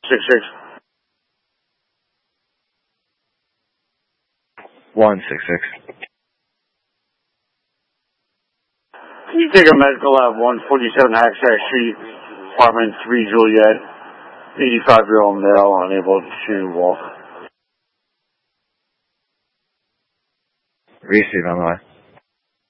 66. 166. Can you take a medical at 147 Hackensack Street, apartment 3 Juliet, 85-year-old male, unable to walk? Receive on the way.